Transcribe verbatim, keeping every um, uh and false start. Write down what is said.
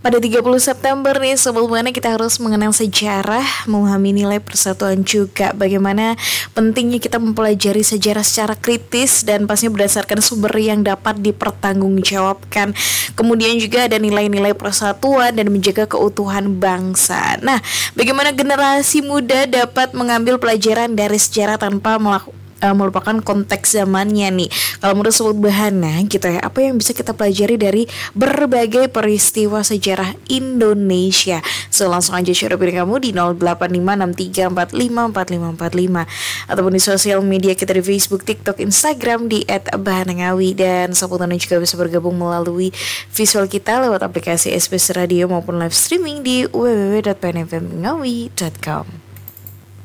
Pada tiga puluh September nih, sebelumnya kita harus mengenal sejarah, memahami nilai persatuan juga. Bagaimana pentingnya kita mempelajari sejarah secara kritis dan pastinya berdasarkan sumber yang dapat dipertanggungjawabkan. Kemudian juga ada nilai-nilai persatuan dan menjaga keutuhan bangsa. Nah, bagaimana generasi muda dapat mengambil pelajaran dari sejarah tanpa melakukan uh, merupakan konteks zamannya nih. Kalau menurut Sobat Bahana gitu ya, apa yang bisa kita pelajari dari berbagai peristiwa sejarah Indonesia? So langsung aja share opini kamu di nol delapan lima enam tiga empat lima empat lima empat lima ataupun di sosial media kita di Facebook, TikTok, Instagram di et bahanangawi. Dan Sobat Bahana juga bisa bergabung melalui visual kita lewat aplikasi S B S Radio maupun live streaming di w w w dot p n f m ngawi dot com.